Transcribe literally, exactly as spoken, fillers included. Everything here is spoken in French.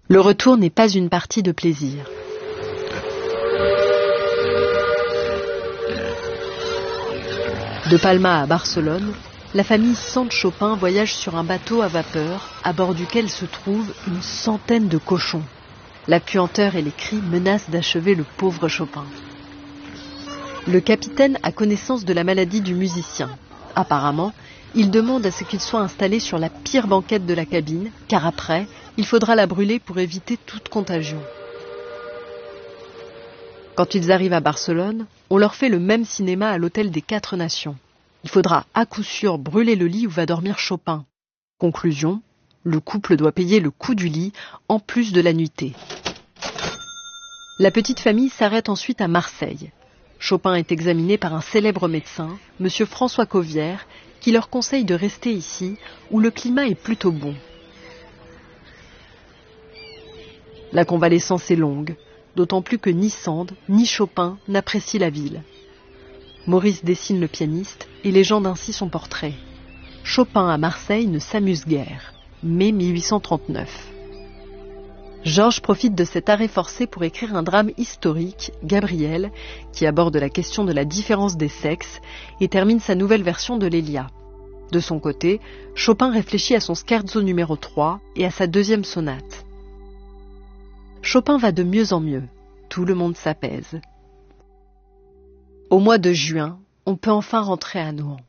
Le retour n'est pas une partie de plaisir. De Palma à Barcelone, la famille Sanz-Chopin voyage sur un bateau à vapeur à bord duquel se trouvent une centaine de cochons. La puanteur et les cris menacent d'achever le pauvre Chopin. Le capitaine a connaissance de la maladie du musicien. Apparemment, il demande à ce qu'il soit installé sur la pire banquette de la cabine, car après, il faudra la brûler pour éviter toute contagion. Quand ils arrivent à Barcelone, on leur fait le même cinéma à l'hôtel des Quatre Nations. Il faudra à coup sûr brûler le lit où va dormir Chopin. Conclusion, le couple doit payer le coût du lit en plus de la nuitée. La petite famille s'arrête ensuite à Marseille. Chopin est examiné par un célèbre médecin, M. François Cauvière, qui leur conseille de rester ici, où le climat est plutôt bon. La convalescence est longue, d'autant plus que ni Sand, ni Chopin n'apprécient la ville. Maurice dessine le pianiste et légende ainsi son portrait. Chopin à Marseille ne s'amuse guère. Mai mille huit cent trente-neuf. Georges profite de cet arrêt forcé pour écrire un drame historique, Gabriel, qui aborde la question de la différence des sexes et termine sa nouvelle version de l'Elia. De son côté, Chopin réfléchit à son scherzo numéro trois et à sa deuxième sonate. Chopin va de mieux en mieux. Tout le monde s'apaise. Au mois de juin, on peut enfin rentrer à Nohant.